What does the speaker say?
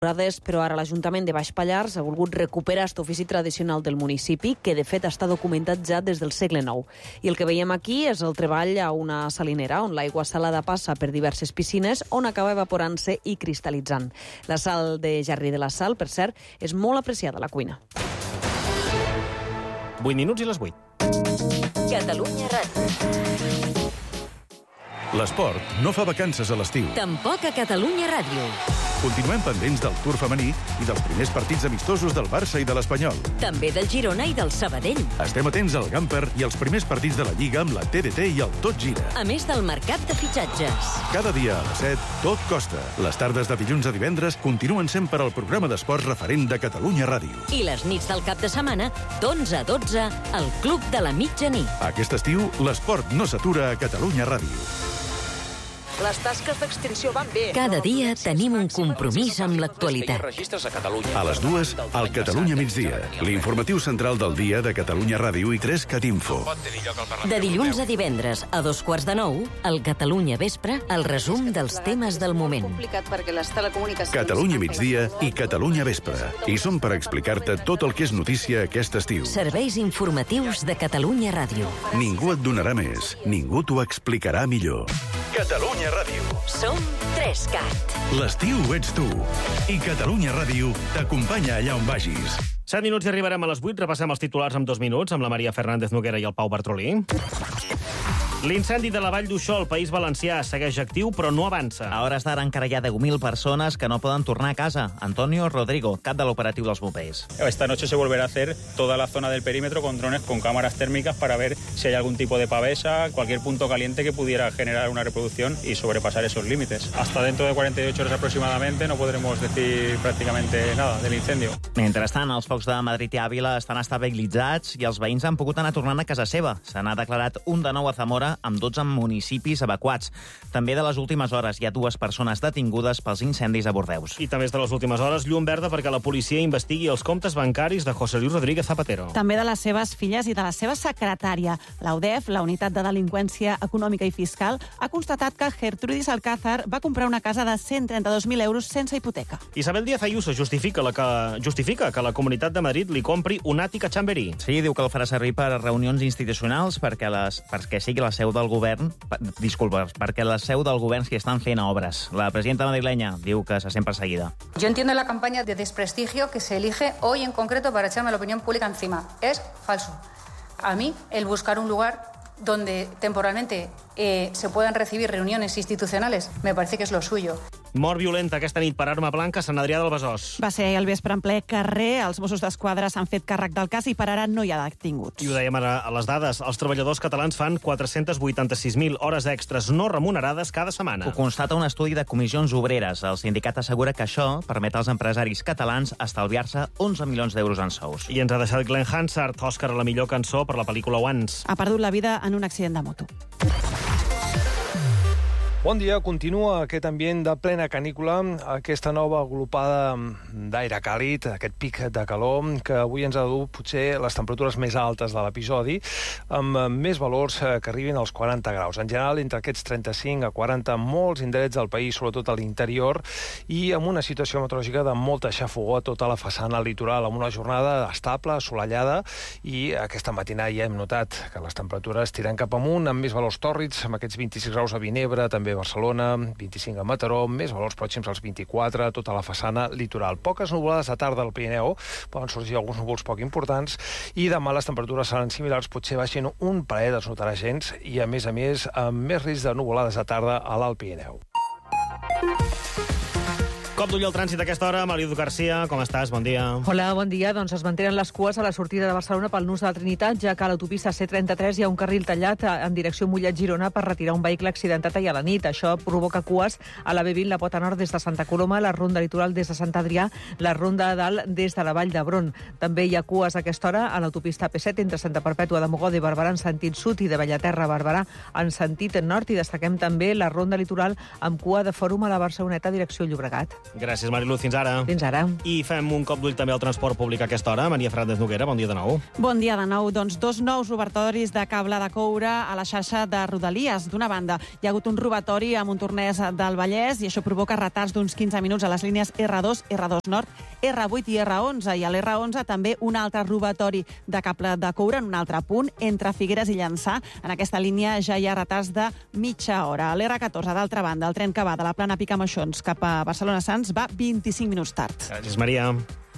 Però ara l'Ajuntament de Baix Pallars ha volgut recuperar aquest ofici tradicional del municipi, que de fet està documentat ja des del segle IX. I el que veiem aquí és el treball a una salinera, on l'aigua salada passa per diverses piscines, on acaba evaporant-se i cristal·litzant. La sal de Gerri de la Sal, per cert, és molt apreciada a la cuina. 8 minuts i les 8. Catalunya Ràdio. L'esport no fa vacances a l'estiu. Tampoc a Catalunya Ràdio. Continuem pendents del Tour femení i dels primers partits amistosos del Barça i de l'Espanyol. També del Girona i del Sabadell. Estem atents al Gamper i als primers partits de la Lliga amb la TDT i el Tot Gira. A més del mercat de fitxatges. Cada dia a les 7, tot costa. Les tardes de dilluns a divendres continuen sent per al programa d'esports referent de Catalunya Ràdio. I les nits del cap de setmana, d'11 a 12, al Club de la Mitjanit. Aquest estiu, l'esport no s'atura a Catalunya Ràdio. Les tasques d'extinció van bé. Cada dia tenim un compromís amb l'actualitat. A les 2, al Catalunya Migdia, l'informatiu central del dia de Catalunya Ràdio i 3CAT Info. De dilluns a divendres, a 2:45, al Catalunya Vespre, el resum dels temes del moment. Catalunya Migdia i Catalunya Vespre. I som per explicar-te tot el que és notícia aquest estiu. Serveis informatius de Catalunya Ràdio. Ningú et donarà més, ningú t'ho explicarà millor. Catalunya Ràdio. Som 3CAT. L'estiu ets tu. I Catalunya Ràdio t'acompanya allà on vagis. 7 minuts i arribarem a les 8. Repassem els titulars en 2 minuts amb la Maria Fernández Noguera i el Pau Bartrolí. L'incendi de la Vall d'Uixó, al País Valencià, segueix actiu, però no avança. A hores d'ara encara hi ha 10.000 persones que no poden tornar a casa. Antonio Rodrigo, cap de l'operatiu dels bombers. Esta noche se volverá a hacer toda la zona del perímetro con drones con cámaras térmicas para ver si hay algún tipo de pavesa, cualquier punto caliente que pudiera generar una reproducción y sobrepasar esos límites. Hasta dentro de 48 horas aproximadamente no podremos decir prácticamente nada del incendio. Mentrestant, els focs de Madrid i Àvila estan estabilitzats i els veïns han pogut anar tornant a casa seva. Se n'ha declarat un de nou a Zamora, amb 12 municipis evacuats. També de les últimes hores hi ha 2 persones detingudes pels incendis a Bordeus. I també és de les últimes hores, llum verda perquè la policia investigui els comptes bancaris de José Luis Rodríguez Zapatero. També de les seves filles i de la seva secretària. La UDEF, la Unitat de Delinqüència Econòmica i Fiscal, ha constatat que Gertrudis Alcázar va comprar una casa de 132.000 euros sense hipoteca. Isabel Díaz Ayuso justifica que la Comunitat de Madrid li compri un àtic a Chamberí. Sí, diu que el farà servir per reunions institucionals perquè sigui la seu del govern, perquè la seu del govern s'hi estan fent obres. La presidenta madrilenya diu que se sent perseguida. Yo entiendo la campaña de desprestigio que se elige hoy en concreto para echarme la opinión pública encima. Es falso. A mí, el buscar un lugar donde temporalmente se puedan recibir reuniones institucionales me parece que es lo suyo. Mort violenta aquesta nit per arma blanca a Sant Adrià del Besòs. Va ser ahir al vespre en ple carrer. Els Mossos d'Esquadra s'han fet càrrec del cas i per ara no hi ha detinguts. I ho dèiem ara a les dades. Els treballadors catalans fan 486.000 hores extres no remunerades cada setmana. Ho constata un estudi de comissions obreres. El sindicat assegura que això permet als empresaris catalans estalviar-se 11 milions d'euros en sous. I ens ha deixat Glenn Hansard, Òscar a la millor cançó per la pel·lícula Once. Ha perdut la vida en un accident de moto. Bon dia, continua aquest ambient de plena canícula, aquesta nova aglopada d'aire càlid, aquest pic de calor, que avui ens ha dut potser les temperatures més altes de l'episodi, amb més valors que arribin als 40 graus. En general, entre aquests 35 a 40, molts indrets del país, sobretot a l'interior, i amb una situació meteorològica de molta xafogó a tota la façana litoral, amb una jornada estable, assolellada, i aquesta matinada ja hem notat que les temperatures tiren cap amunt, amb més valors tòrrids, amb aquests 26 graus a Vinebre, també Barcelona, 25 a Mataró, més valors pròxims als 24, tota la façana litoral. Poques nuvolades a tarda al Pirineu, poden sorgir alguns núvols poc importants, i demà les temperatures seran similars, potser baixin un parell, es notarà gens, i a més, amb més risc de nuvolades a tarda a l'Alt Pirineu. Cop d'ull al trànsit a aquesta hora. Maridu Garcia, com estàs? Bon dia. Hola, bon dia. Doncs es mantenen les cues a la sortida de Barcelona pel nus de la Trinitat, ja que a l'autopista C33 hi ha un carril tallat en direcció Mollet-Girona per retirar un vehicle accidentat ahir a la nit. Això provoca cues a la B20, la Pota Nord des de Santa Coloma, la Ronda Litoral des de Sant Adrià, la Ronda de Dalt des de la Vall d'Hebron. També hi ha cues a aquesta hora a l'autopista P7 entre Santa Perpètua de Mogoda i Barberà en sentit sud i de Bellaterra a Barberà en sentit nord, i destaquem també la Ronda Litoral amb cua de Fòrum a la Barceloneta direcció Llobregat. Gràcies, Mariluz. Fins ara. Fins ara. I fem un cop d'ull també al transport públic a aquesta hora. Maria Fernández Noguera, bon dia de nou. Bon dia de nou. Doncs 2 nous robatoris de cable de coure a la xarxa de Rodalies. D'una banda, hi ha hagut un robatori a Montornès del Vallès i això provoca retards d'uns 15 minuts a les línies R2, R2 Nord, R8 i R11. I a l'R11 també un altre robatori de cable de coure en un altre punt, entre Figueres i Llançà. En aquesta línia ja hi ha retards de mitja hora. A l'R14, d'altra banda, el tren que va de la Plana Picamaixons cap a Barcelona-Sants va 25 minuts tard. Gràcies, Maria.